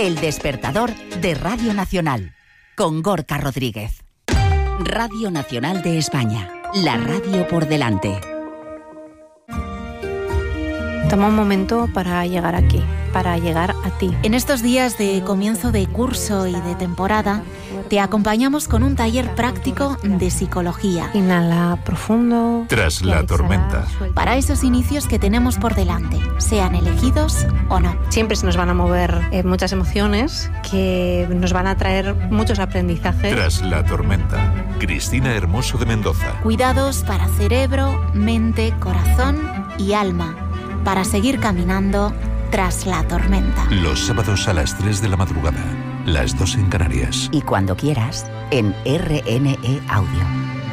El despertador de Radio Nacional, con Gorka Rodríguez. Radio Nacional de España, la radio por delante. Toma un momento para llegar aquí, para llegar a ti. En estos días de comienzo de curso y de temporada, te acompañamos con un taller práctico de psicología. Inhala profundo. Tras la tormenta. Para esos inicios que tenemos por delante, sean elegidos o no. Siempre se nos van a mover muchas emociones que nos van a traer muchos aprendizajes. Tras la tormenta. Cristina Hermoso de Mendoza. Cuidados para cerebro, mente, corazón y alma, para seguir caminando tras la tormenta. Los sábados a las 3 de la madrugada, las 2 en Canarias. Y cuando quieras, en RNE Audio.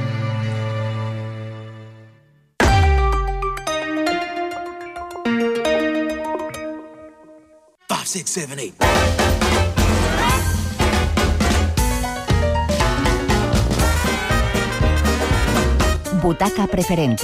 Five, six, seven, eight. Butaca preferente.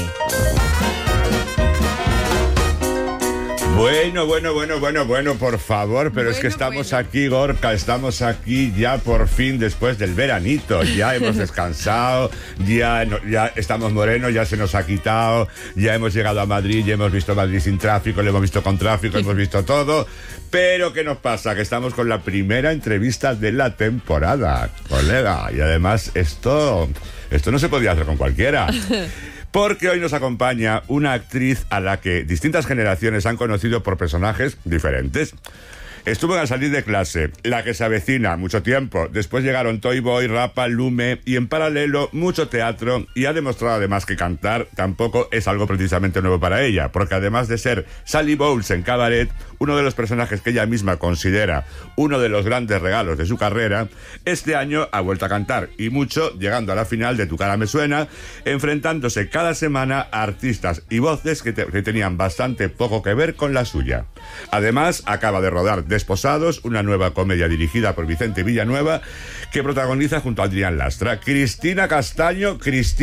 Bueno, por favor, pero es que estamos aquí, Gorka, estamos aquí ya por fin después del veranito, ya hemos descansado, ya estamos morenos, ya se nos ha quitado, ya hemos llegado a Madrid, ya hemos visto Madrid sin tráfico, lo hemos visto con tráfico, hemos visto todo, pero ¿qué nos pasa? Que estamos con la primera entrevista de la temporada, colega, y además esto no se podía hacer con cualquiera. Porque hoy nos acompaña una actriz a la que distintas generaciones han conocido por personajes diferentes. Estuvo en Al salir de clase, La que se avecina, mucho tiempo. Después llegaron Toy Boy, Rapa, Lume y en paralelo mucho teatro. Y ha demostrado además que cantar tampoco es algo precisamente nuevo para ella. Porque además de ser Sally Bowles en Cabaret, uno de los personajes que ella misma considera uno de los grandes regalos de su carrera, este año ha vuelto a cantar. Y mucho, llegando a la final de Tu cara me suena, enfrentándose cada semana a artistas y voces que tenían bastante poco que ver con la suya. Además, acaba de rodar Desposados, una nueva comedia dirigida por Vicente Villanueva, que protagoniza junto a Adrián Lastra. Cristina Castaño.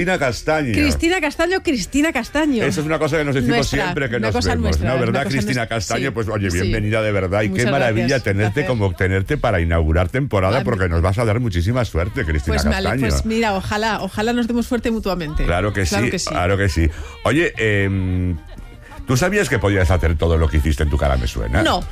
Eso es una cosa que nos decimos siempre que nos vemos, nuestra, ¿no? ¿Verdad, Cristina Castaño? Sí, pues oye, bienvenida de verdad. Y muchas qué maravilla tenerte para inaugurar temporada, porque nos vas a dar muchísima suerte, Cristina Castaño. Pues mira, ojalá nos demos suerte mutuamente. Claro que sí. Oye, ¿tú sabías que podías hacer todo lo que hiciste en Tu cara me suena? No.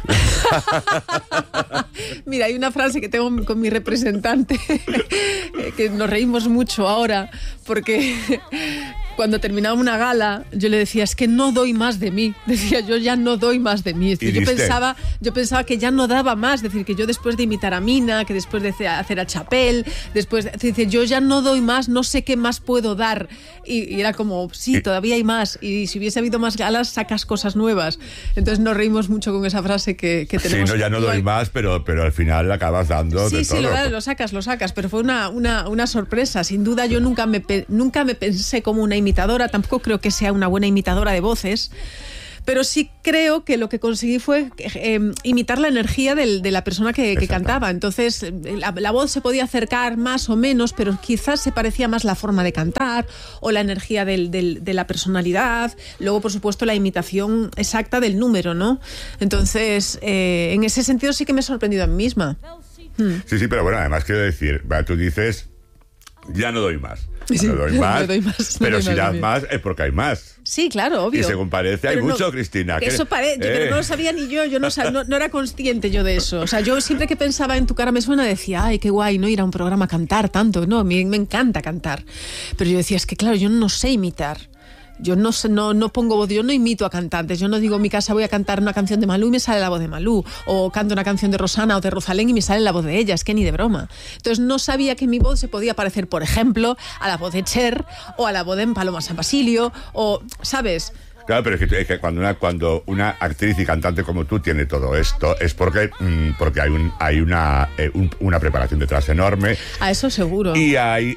Mira, hay una frase que tengo con mi representante que nos reímos mucho ahora porque cuando terminaba una gala yo le decía, es que no doy más de mí. Decía, yo ya no doy más de mí. Es decir, yo pensaba que ya no daba más. Es decir, que yo después de imitar a Mina, que después de hacer a Chapel, yo ya no doy más, no sé qué más puedo dar. Y era como, sí, todavía hay más. Y si hubiese habido más galas, sacas cosas nuevas. Entonces nos reímos mucho con esa frase que tenemos. Sí, no, ya no doy más, pero al final la acabas dando de todo. Sí, lo sacas. Pero fue una sorpresa. Sin duda, yo nunca me pensé como una imitadora. Tampoco creo que sea una buena imitadora de voces. Pero sí creo que lo que conseguí fue imitar la energía de la persona que cantaba. Entonces, la voz se podía acercar más o menos, pero quizás se parecía más la forma de cantar o la energía de la personalidad. Luego, por supuesto, la imitación exacta del número, ¿no? Entonces, en ese sentido sí que me he sorprendido a mí misma. Sí, pero bueno, además quiero decir, tú dices, ya no doy más. No doy más, pero si das más es porque hay más. Sí, claro, obvio. Y según parece hay mucho, Cristina. Eso parece, pero no lo sabía ni yo no era consciente yo de eso. O sea, yo siempre que pensaba en Tu cara me suena decía, ay, qué guay, no ir a un programa a cantar tanto. No, me encanta cantar. Pero yo decía, es que claro, yo no sé imitar. Yo no pongo voz, yo no imito a cantantes. Yo no digo en mi casa voy a cantar una canción de Malú y me sale la voz de Malú. O canto una canción de Rosana o de Rosalén y me sale la voz de ella. Es que ni de broma. Entonces no sabía que mi voz se podía parecer, por ejemplo, a la voz de Cher o a la voz de Paloma San Basilio o, ¿sabes? Claro, pero es que cuando una actriz y cantante como tú tiene todo esto es porque hay una preparación detrás enorme. A eso seguro. Y hay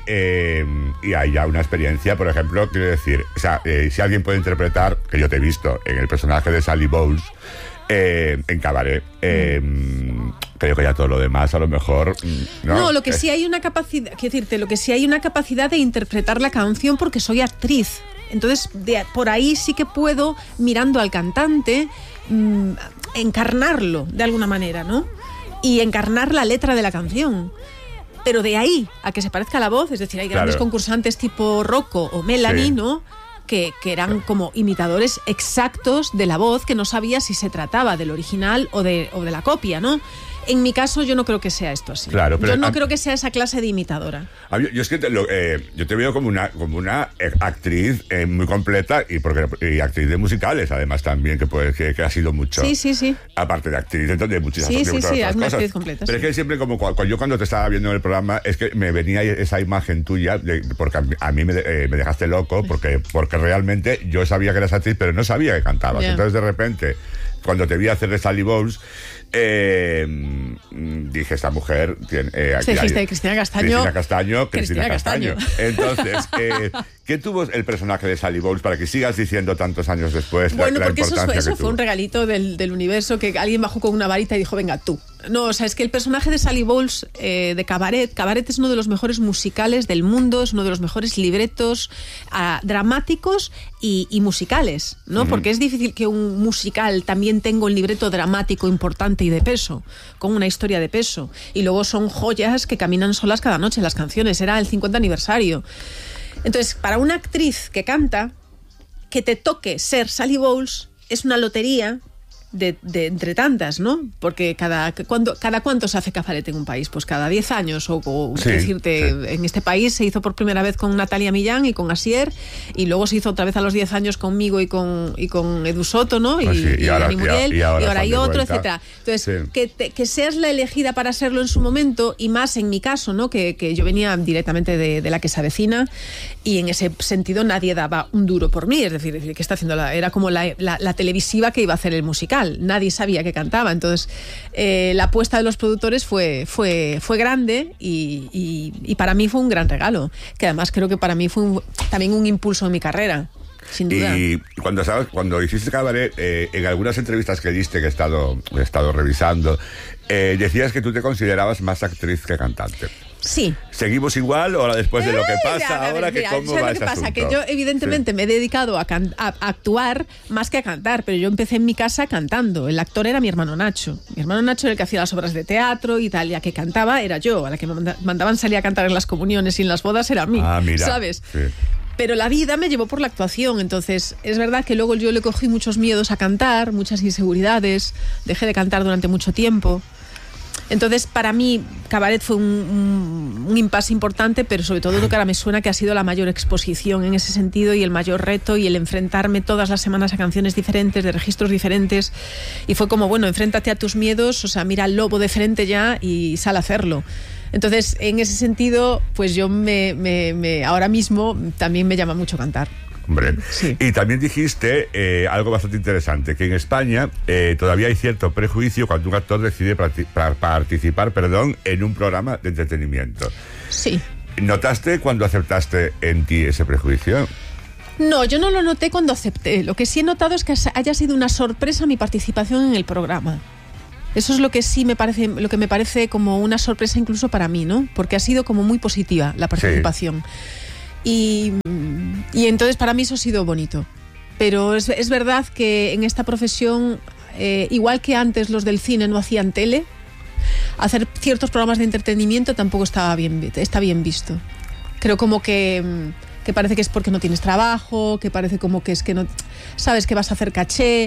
ya una experiencia, por ejemplo, quiero decir, o sea, si alguien puede interpretar, que yo te he visto en el personaje de Sally Bowles en Cabaret, creo que ya todo lo demás a lo mejor no, lo que sí hay una capacidad, quiero decirte, lo que sí hay una capacidad de interpretar la canción porque soy actriz. Entonces, por ahí sí que puedo, mirando al cantante, encarnarlo de alguna manera, ¿no? y encarnar la letra de la canción. Pero de ahí a que se parezca la voz, es decir, hay grandes concursantes tipo Rocco o Melanie, ¿no? Que eran como imitadores exactos de la voz, que no sabía si se trataba del original o de la copia, ¿no? En mi caso, yo no creo que sea esto así. Claro, pero yo no creo que sea esa clase de imitadora. Yo es que yo te veo como una actriz muy completa y actriz de musicales, además también, que ha sido mucho. Sí. Aparte de actriz, entonces de muchas sí, otras es una cosas. actriz completa. Pero es que siempre, como yo cuando te estaba viendo en el programa, es que me venía esa imagen tuya, porque a mí me dejaste loco, porque realmente yo sabía que eras actriz, pero no sabía que cantabas. Yeah. Entonces, de repente, cuando te vi hacer de Sally Bowles, dije, esta mujer tiene... dijiste Cristina Castaño. Cristina Castaño. Entonces, ¿qué tuvo el personaje de Sally Bowles para que sigas diciendo tantos años después bueno, la porque importancia eso que fue un regalito del universo, que alguien bajó con una varita y dijo, venga, tú. No, o sea, es que el personaje de Sally Bowles de Cabaret es uno de los mejores musicales del mundo, es uno de los mejores libretos dramáticos y musicales, ¿no? Porque es difícil que un musical también tenga un libreto dramático importante y de peso, con una historia de peso. Y luego son joyas que caminan solas cada noche las canciones. Era el 50 aniversario. Entonces, para una actriz que canta, que te toque ser Sally Bowles es una lotería de entre tantas, ¿no? Porque cada cuánto se hace cabaret en un país, pues cada 10 años en este país se hizo por primera vez con Natalia Millán y con Asier, y luego se hizo otra vez a los 10 años conmigo y con Edu Soto, ¿no? Y ahora Dani Muriel, y ahora hay otro, etcétera. Entonces, que seas la elegida para serlo en su momento, y más en mi caso, ¿no? Que yo venía directamente de la que se avecina, y en ese sentido nadie daba un duro por mí, es decir que está haciendo era como la televisiva que iba a hacer el musical. Nadie sabía que cantaba. Entonces, la apuesta de los productores fue grande y para mí fue un gran regalo, que además creo que para mí fue también un impulso en mi carrera, sin duda. Y cuando hiciste Cabaret, en algunas entrevistas que diste, que he estado revisando, decías que tú te considerabas más actriz que cantante. Sí. ¿Seguimos igual o después de lo que pasa ahora? ¿Cómo va ese asunto? Que yo evidentemente me he dedicado a actuar más que a cantar, pero yo empecé en mi casa cantando. El actor era mi hermano Nacho. Mi hermano Nacho era el que hacía las obras de teatro y tal, y a que cantaba era yo. A la que me mandaban salir a cantar en las comuniones y en las bodas era a mí. Ah, mira. ¿Sabes? Sí. Pero la vida me llevó por la actuación, entonces es verdad que luego yo le cogí muchos miedos a cantar, muchas inseguridades, dejé de cantar durante mucho tiempo. Entonces, para mí, Cabaret fue un impasse importante, pero sobre todo Tocar Me Suena, que ha sido la mayor exposición en ese sentido y el mayor reto, y el enfrentarme todas las semanas a canciones diferentes, de registros diferentes. Y fue como, bueno, enfréntate a tus miedos, o sea, mira al lobo de frente ya y sal a hacerlo. Entonces, en ese sentido, pues yo ahora mismo también me llama mucho cantar. Hombre, sí. Y también dijiste algo bastante interesante, que en España todavía hay cierto prejuicio cuando un actor decide participar en un programa de entretenimiento. Sí. ¿Notaste cuando aceptaste en ti ese prejuicio? No, yo no lo noté cuando acepté. Lo que sí he notado es que haya sido una sorpresa mi participación en el programa. Eso es lo que sí me parece como una sorpresa incluso para mí, ¿no? Porque ha sido como muy positiva la participación. Sí. Y entonces para mí eso ha sido bonito. Pero es verdad que en esta profesión, igual que antes los del cine no hacían tele, hacer ciertos programas de entretenimiento tampoco está bien visto. Creo como que parece que es porque no tienes trabajo, que parece como que es que no sabes que vas a hacer caché,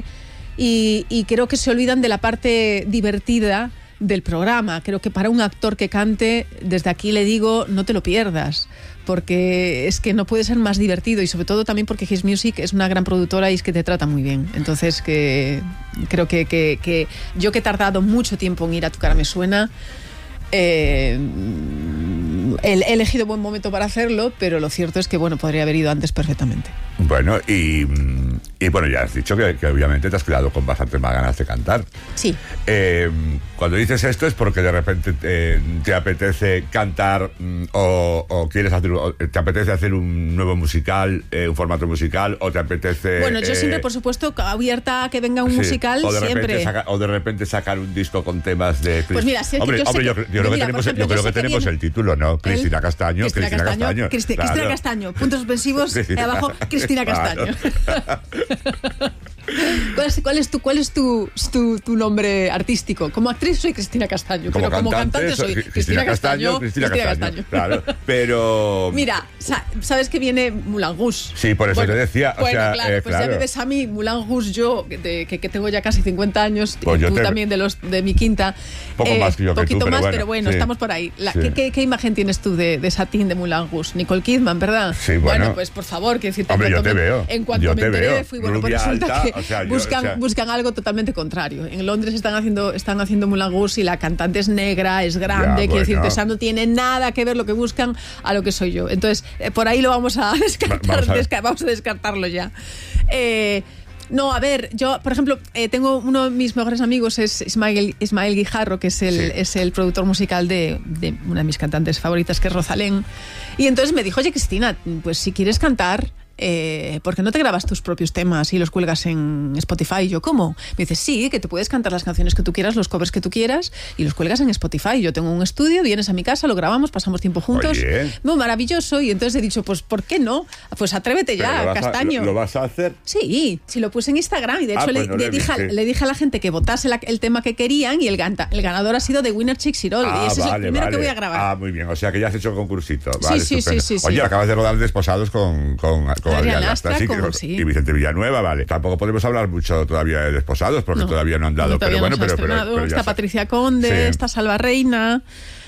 y creo que se olvidan de la parte divertida del programa. Creo que para un actor que cante, desde aquí le digo, no te lo pierdas, porque es que no puede ser más divertido, y sobre todo también porque His Music es una gran productora y es que te trata muy bien. Entonces creo que yo, que he tardado mucho tiempo en ir a Tocar Me Suena, he elegido buen momento para hacerlo, pero lo cierto es que podría haber ido antes perfectamente. Bueno, y bueno, ya has dicho que obviamente te has quedado con bastante más ganas de cantar. Sí. Cuando dices esto es porque de repente te apetece cantar o quieres te apetece hacer un nuevo musical, un formato musical, o te apetece... Bueno, yo siempre, por supuesto, abierta a que venga un musical, siempre. O de repente sacar un disco con temas de... Pues mira, yo creo que tenemos el título, ¿no? Cristina Castaño. Cristina Castaño, puntos suspensivos, abajo, Cristina Castaño. ¿Cuál es tu nombre artístico? Como actriz soy Cristina Castaño, pero como cantante soy Cristina Castaño. Claro, pero... Mira, ¿sabes que viene Moulin Rouge? Sí, por eso te decía. Pues ya me ves a mí, Moulin Rouge, yo, que tengo ya casi 50 años, pues tú también de mi quinta. Poco más que yo que tú, pero bueno, sí. Estamos por ahí. ¿Qué imagen tienes tú de Satín de Moulin Rouge? Nicole Kidman, ¿verdad? Sí, bueno. Pues por favor, que decirte. Hombre, yo te veo. En cuanto me enteré, fui, bueno, pues resulta alta, que buscan algo totalmente contrario. En Londres están haciendo Moulin Rouge y la cantante es negra, es grande, quiero decirte, o sea, no tiene nada que ver lo que buscan a lo que soy yo. Entonces, por ahí lo vamos a descartar, vamos a descartarlo ya. No, a ver, yo, por ejemplo, tengo uno de mis mejores amigos, es Ismael Guijarro, que es el productor musical de una de mis cantantes favoritas, que es Rosalén. Y entonces me dijo, oye, Cristina, pues si quieres cantar, ¿por qué no te grabas tus propios temas y los cuelgas en Spotify? Y yo, ¿cómo? Me dice, sí, que te puedes cantar las canciones que tú quieras, los covers que tú quieras y los cuelgas en Spotify. Yo tengo un estudio, vienes a mi casa, lo grabamos, pasamos tiempo juntos. Oye. Muy maravilloso. Y entonces he dicho, pues ¿por qué no? Pues atrévete ya, Castaño. ¿Lo vas a hacer? Sí, lo puse en Instagram y de hecho le dije a la gente que votase el tema que querían y el ganador ha sido The Winner Chicks It All. Y ese es el primero que voy a grabar. Muy bien, o sea que ya has hecho el concursito. Vale, sí. Oye, acabas de rodar Desposados con Adrián Lastra y Vicente Villanueva, vale. Tampoco podemos hablar mucho todavía de Desposados porque todavía no han dado. Pero bueno, pero está Patricia Conde, está Salva Reina,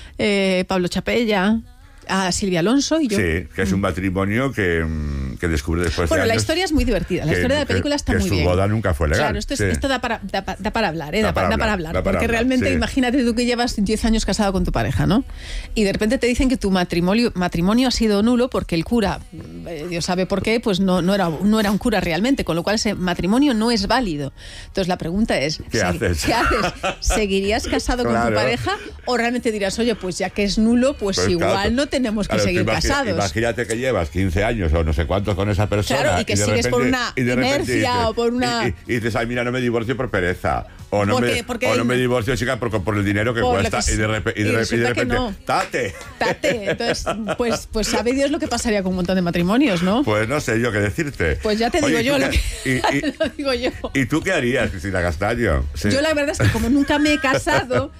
Pablo Chapella, a Silvia Alonso y yo. Sí, que es un matrimonio que descubre después de años. La historia es muy divertida. La historia de la película está muy bien. Su boda nunca fue legal. Claro, esto da para hablar, da para hablar. Porque realmente, imagínate tú que llevas 10 años casado con tu pareja, ¿no? Y de repente te dicen que tu matrimonio ha sido nulo porque el cura, Dios sabe por qué, pues no era un cura realmente, con lo cual ese matrimonio no es válido. Entonces la pregunta es, ¿qué haces? ¿Seguirías casado con tu pareja o realmente dirás, oye, pues ya que es nulo, pues igual no tenemos que seguir casados? Imagínate que llevas 15 años o no sé cuántos con esa persona. Claro, y que sigues por una inercia o por una... Y dices, ay, mira, no me divorcio por pereza. O no me divorcio, chica, por el dinero que cuesta. Y de repente no. ¡Tate! Entonces, pues sabe Dios lo que pasaría con un montón de matrimonios, ¿no? Pues no sé yo qué decirte. Pues ya te digo yo lo digo yo. ¿Y tú qué harías, Cristina Castaño? Sí. Yo la verdad es que como nunca me he casado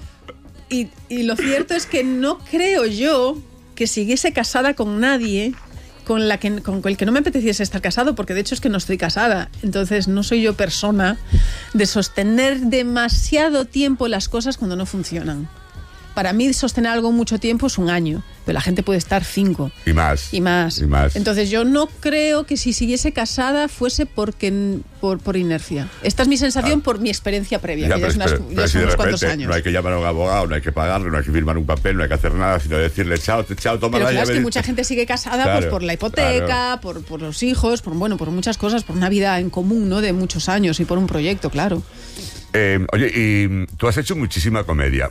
y lo cierto es que no creo yo que siguiese casada con nadie con el que no me apeteciese estar casado, porque de hecho es que no estoy casada. Entonces no soy yo persona de sostener demasiado tiempo las cosas cuando no funcionan. Para mí sostener algo mucho tiempo es un año, pero la gente puede estar 5. Y más. Entonces yo no creo que si siguiese casada fuese por inercia. Esta es mi sensación por mi experiencia previa, ya, que ya son unos cuantos años. No hay que llamar a un abogado, no hay que pagarle, no hay que firmar un papel, no hay que hacer nada, sino decirle chao, toma la llave. Pero claro, es que mucha gente sigue casada pues por la hipoteca, por los hijos, por muchas cosas, por una vida en común, ¿no? De muchos años y por un proyecto, claro. Oye, y tú has hecho muchísima comedia.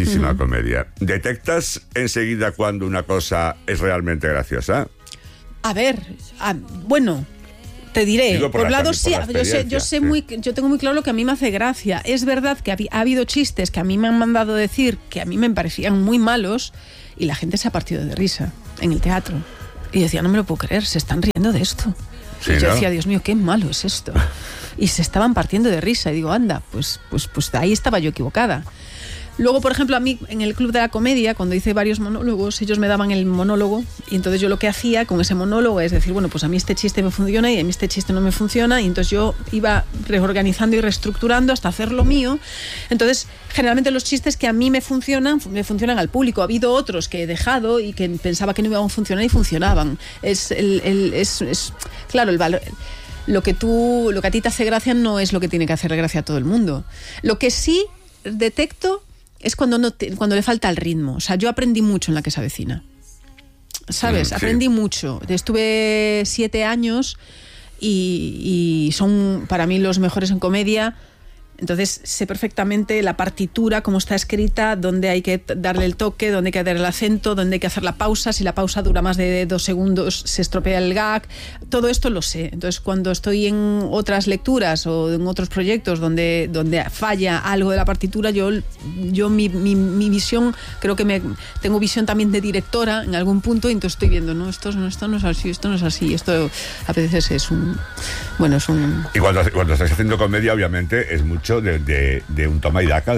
¿Detectas enseguida cuando una cosa es realmente graciosa? A ver, bueno, te diré. Por un lado sí, yo tengo muy claro lo que a mí me hace gracia. Es verdad que ha habido chistes que a mí me han mandado decir que a mí me parecían muy malos y la gente se ha partido de risa en el teatro. Y decía, no me lo puedo creer, se están riendo de esto. Sí, y yo ¿no? decía, Dios mío, qué malo es esto. Y se estaban partiendo de risa. Y digo, anda, pues ahí estaba yo equivocada. Luego, por ejemplo, a mí en el Club de la Comedia, cuando hice varios monólogos, ellos me daban el monólogo y entonces yo lo que hacía con ese monólogo es decir, bueno, pues a mí este chiste me funciona y a mí este chiste no me funciona, y entonces yo iba reorganizando y reestructurando hasta hacer lo mío. Entonces, generalmente los chistes que a mí me funcionan al público. Ha habido otros que he dejado y que pensaba que no iban a funcionar y funcionaban. Claro, el valor... Lo que a ti te hace gracia no es lo que tiene que hacerle gracia a todo el mundo. Lo que sí detecto es cuando le falta el ritmo. O sea, yo aprendí mucho en La que se avecina. ¿Sabes? Sí. Aprendí mucho. Estuve 7 años y son para mí los mejores en comedia. Entonces sé perfectamente la partitura, cómo está escrita, dónde hay que darle el toque, dónde hay que dar el acento, dónde hay que hacer la pausa. Si la pausa dura más de 2 segundos, se estropea el gag. Todo esto lo sé. Entonces, cuando estoy en otras lecturas o en otros proyectos donde falla algo de la partitura, yo mi visión, creo que tengo visión también de directora en algún punto, y entonces estoy viendo, no, esto no es así, esto no es así. Esto a veces es un... Y cuando estás haciendo comedia, obviamente, es mucho de un toma y daca,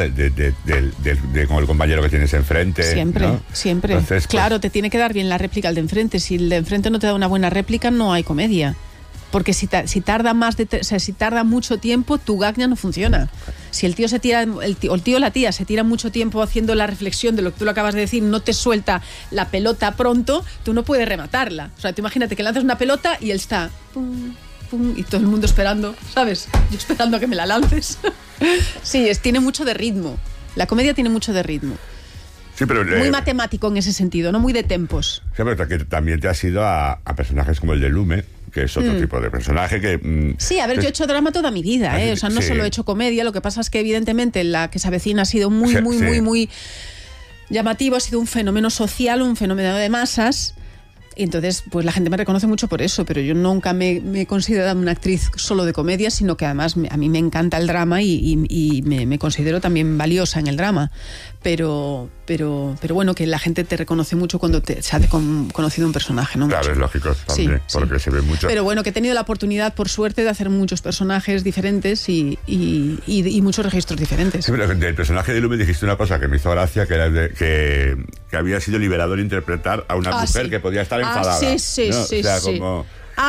con el compañero que tienes enfrente. Siempre, ¿no? siempre. Entonces, claro, te tiene que dar bien la réplica al de enfrente. Si el de enfrente no te da una buena réplica, no hay comedia. Porque si tarda mucho tiempo, tu gag ya no funciona. Si el tío se tira, el tío o la tía se tira mucho tiempo haciendo la reflexión de lo que tú lo acabas de decir, no te suelta la pelota pronto, tú no puedes rematarla. O sea, tú imagínate que lanzas una pelota y él está... Pum, pum, y todo el mundo esperando, ¿sabes? Yo esperando a que me la lances. Sí, tiene mucho de ritmo. La comedia tiene mucho de ritmo. Sí, pero, muy matemático en ese sentido, no muy de tempos. Sí, pero que también te has ido a personajes como el de Lume, que es otro tipo de personaje que... Sí, a ver, yo he hecho drama toda mi vida, ¿eh? O sea, no solo he hecho comedia, lo que pasa es que evidentemente la que se avecina ha sido muy llamativo, ha sido un fenómeno social, un fenómeno de masas. Y entonces, pues la gente me reconoce mucho por eso, pero yo nunca me he considerado una actriz solo de comedia, sino que además a mí me encanta el drama y me considero también valiosa en el drama. Pero bueno, que la gente te reconoce mucho cuando se ha conocido un personaje, ¿no? Claro, es lógico también, porque se ve mucho. Pero bueno, que he tenido la oportunidad, por suerte, de hacer muchos personajes diferentes y muchos registros diferentes. Sí, pero del personaje de Lume dijiste una cosa que me hizo gracia, que era que había sido liberador interpretar a una mujer que podía estar enfadada. Sí, ¿no? sí, o sea, sí. como...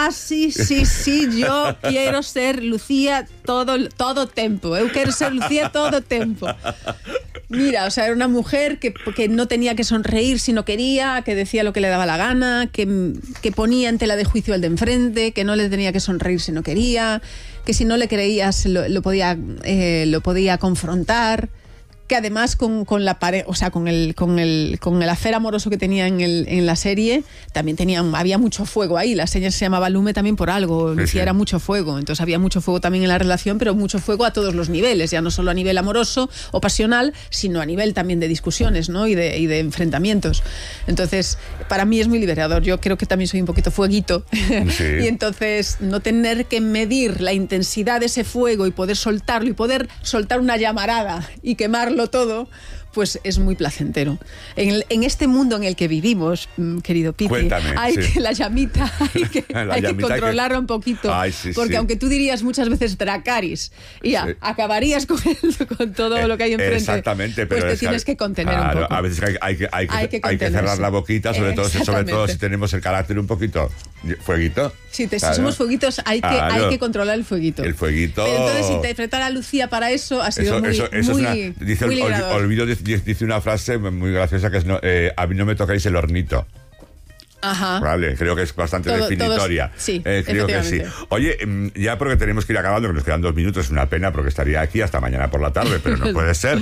sí, yo quiero ser Lucía todo tempo. Eu quero ser Lucía todo tempo. Mira, o sea, era una mujer que no tenía que sonreír si no quería, que decía lo que le daba la gana, que ponía en tela de juicio al de enfrente, que no le tenía que sonreír si no quería, que si no le creías lo podía confrontar, que además con la pareja, o sea, con el afer amoroso que tenía en la serie, también había mucho fuego ahí. La serie se llamaba Lume también por algo. Lucía era mucho fuego, entonces había mucho fuego también en la relación, pero mucho fuego a todos los niveles, ya no solo a nivel amoroso o pasional, sino a nivel también de discusiones, ¿no? y de enfrentamientos. Entonces, para mí es muy liberador. Yo creo que también soy un poquito fueguito. Sí. Y entonces no tener que medir la intensidad de ese fuego y poder soltarlo y poder soltar una llamarada y quemarlo todo, pues es muy placentero. En este mundo en el que vivimos, querido Piti, la llamita hay que controlarla un poquito. Porque aunque tú dirías muchas veces Dracarys y acabarías con todo lo que hay enfrente, exactamente, pues pero te tienes que contener un poco. A veces hay que cerrar la boquita, sobre todo si tenemos el carácter un poquito fueguito. Si somos fueguitos, hay que controlar el fueguito. El fueguito. Pero entonces, interpretar a Lucía para eso ha sido muy liberador. Olvido dice una frase muy graciosa que es a mí no me tocáis el hornito. Ajá. Vale, creo que es bastante definitoria. Sí, creo que sí. Oye, ya porque tenemos que ir acabando, que nos quedan 2 minutos, es una pena porque estaría aquí hasta mañana por la tarde, pero no puede ser.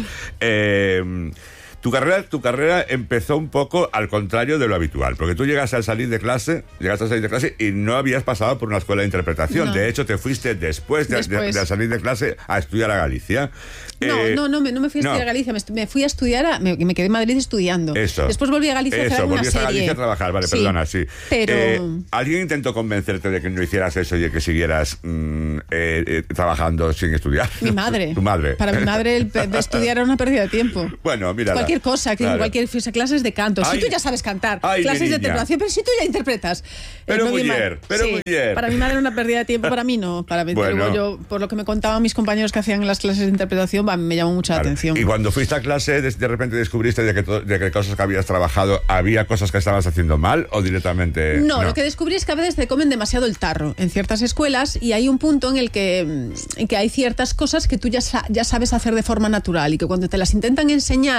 Tu carrera empezó un poco al contrario de lo habitual, porque tú llegaste a salir de clase y no habías pasado por una escuela de interpretación. No. De hecho, te fuiste después de salir de clase a estudiar a Galicia. No me fui a estudiar a Galicia, me fui a estudiar, me quedé en Madrid estudiando. Eso. Después volví a Galicia a hacer una serie. Volvías a Galicia a trabajar, vale, sí, perdona, sí. Pero... ¿Alguien intentó convencerte de que no hicieras eso y de que siguieras trabajando sin estudiar? Mi madre. Tu madre. Para mi madre estudiar era una pérdida de tiempo. Bueno, mira. Cualquier cosa, cualquier clases de canto. Si tú ya sabes cantar, clases de interpretación, pero si tú ya interpretas. Pero muy bien. Para mi madre era una pérdida de tiempo, para mí no. Luego yo, por lo que me contaban mis compañeros que hacían las clases de interpretación, me llamó mucha atención. Y cuando fuiste a clase, de repente descubriste de que cosas que habías trabajado, ¿había cosas que estabas haciendo mal o directamente...? No, lo que descubrí es que a veces te comen demasiado el tarro en ciertas escuelas y hay un punto en el que hay ciertas cosas que tú ya sabes hacer de forma natural y que cuando te las intentan enseñar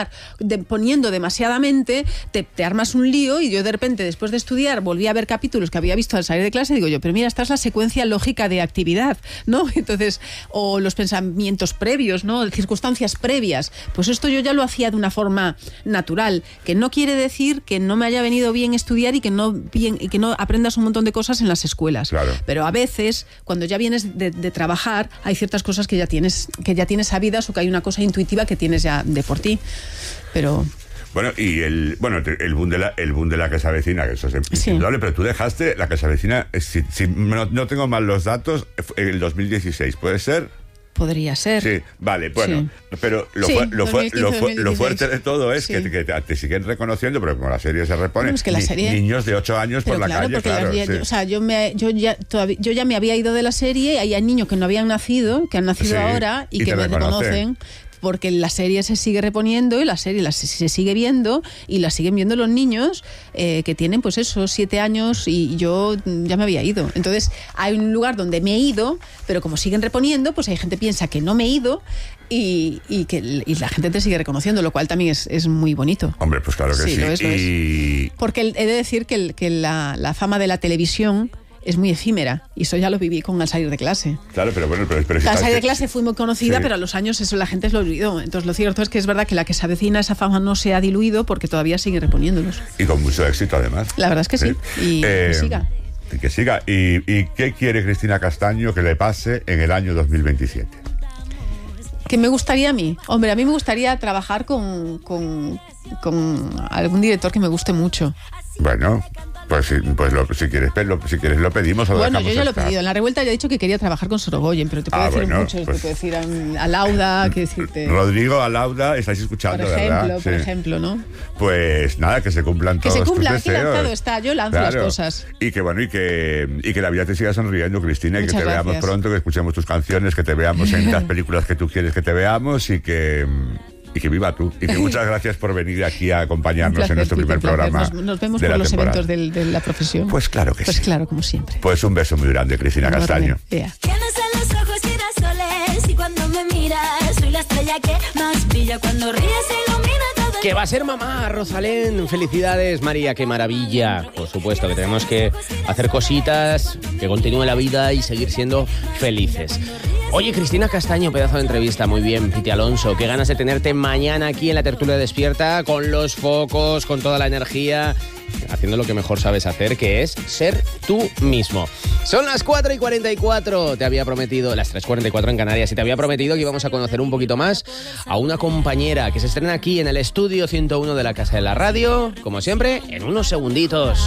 poniendo demasiadamente, te armas un lío, y yo de repente, después de estudiar, volví a ver capítulos que había visto al salir de clase, y digo yo, pero mira, esta es la secuencia lógica de actividad, ¿no? Entonces, o los pensamientos previos, ¿no? Circunstancias previas. Pues esto yo ya lo hacía de una forma natural, que no quiere decir que no me haya venido bien estudiar y que no aprendas un montón de cosas en las escuelas. Claro. Pero a veces, cuando ya vienes de trabajar, hay ciertas cosas que ya tienes sabidas, o que hay una cosa intuitiva que tienes ya de por ti. Pero... Bueno, y el boom de la que se avecina, que eso es indudable, pero tú dejaste la que se avecina, si no tengo mal los datos, en el 2016, ¿puede ser? Podría ser. Sí, vale, bueno, sí. Pero lo fuerte de todo es que te siguen reconociendo, pero como la serie se repone, es que la serie... niños de 8 años por la calle, claro. O sea, yo ya me había ido de la serie, hay niños que no habían nacido, que han nacido ahora y que me reconocen. Porque la serie se sigue reponiendo y la serie se sigue viendo, y la siguen viendo los niños que tienen, pues eso, 7 años, y yo ya me había ido. Entonces hay un lugar donde me he ido, pero como siguen reponiendo, pues hay gente que piensa que no me he ido, y la gente te sigue reconociendo, lo cual también es muy bonito. Hombre, pues claro que sí. Lo es. Porque he de decir que la fama de la televisión es muy efímera, y eso ya lo viví con Al salir de clase. Claro, pero bueno, pero si Al salir de clase fui muy conocida, pero a los años eso la gente lo olvidó. Entonces lo cierto es que es verdad que la que se avecina, esa fama no se ha diluido, porque todavía sigue reponiéndolos. Y con mucho éxito, además. La verdad es que sí. Y que siga. Que siga. ¿Y qué quiere Cristina Castaño que le pase en el año 2027? ¿Qué me gustaría a mí? Hombre, a mí me gustaría trabajar con algún director que me guste mucho. Bueno... Pues si quieres lo pedimos. O bueno, yo ya lo he pedido. En La Revuelta ya he dicho que quería trabajar con Sorogoyen, pero te puedo decir muchos. Pues, te puedo decir a Lauda, que decirte... Rodrigo, a Lauda, estáis escuchando, ¿verdad? Por ejemplo, ¿no? Pues nada, que se cumplan todos tus deseos. Que lanzado está, yo lanzo las cosas. Y que bueno, y que la vida te siga sonriendo, Cristina, Muchas y que te veamos pronto, que escuchemos tus canciones, que te veamos en las películas que tú quieres que te veamos, y que viva tú. Y que muchas gracias por venir aquí a acompañarnos en nuestro primer programa. Nos vemos por los eventos de la profesión. Pues claro que sí. Pues claro, como siempre. Pues un beso muy grande, Cristina Castaño. Tienes en los ojos girasoles, y cuando me miras soy la estrella que más brilla. Cuando ríes ilumina todo. Que va a ser mamá, Rosalén. Felicidades, María, qué maravilla. Por supuesto que tenemos que hacer cositas, que continúe la vida y seguir siendo felices. Oye, Cristina Castaño, pedazo de entrevista, muy bien, Piti Alonso. Qué ganas de tenerte mañana aquí en la tertulia despierta, con los focos, con toda la energía, haciendo lo que mejor sabes hacer, que es ser tú mismo. Son las 4:44, te había prometido, las 3:44 en Canarias, y te había prometido que íbamos a conocer un poquito más a una compañera que se estrena aquí en el estudio 101 de la Casa de la Radio, como siempre, en unos segunditos.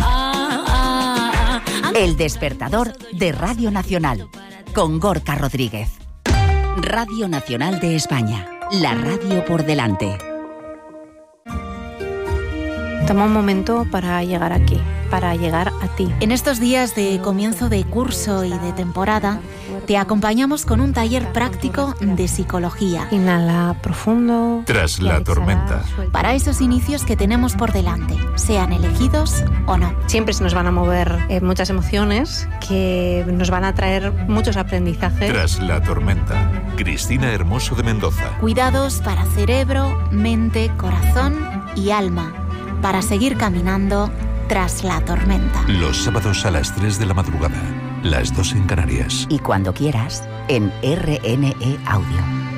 El despertador de Radio Nacional, con Gorka Rodríguez. Radio Nacional de España, la radio por delante. Toma un momento para llegar aquí, para llegar a ti. En estos días de comienzo de curso y de temporada, te acompañamos con un taller práctico de psicología. Inhala profundo. Tras la tormenta. Para esos inicios que tenemos por delante, sean elegidos o no. Siempre se nos van a mover muchas emociones que nos van a traer muchos aprendizajes. Tras la tormenta. Cristina Hermoso de Mendoza. Cuidados para cerebro, mente, corazón y alma, para seguir caminando tras la tormenta. Los sábados a las 3 de la madrugada, las 2 en Canarias. Y cuando quieras, en RNE Audio.